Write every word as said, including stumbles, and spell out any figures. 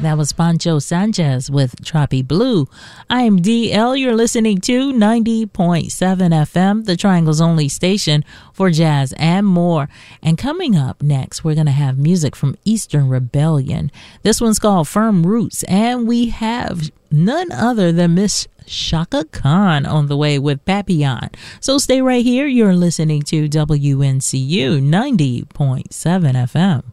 That was Pancho Sanchez with Tropi Blue. I'm D L. You're listening to ninety point seven F M, the Triangle's only station for jazz and more. And coming up next, we're going to have music from Eastern Rebellion. This one's called Firm Roots, and we have none other than Miss Chaka Khan on the way with Papillon. So stay right here. You're listening to W N C U ninety point seven F M.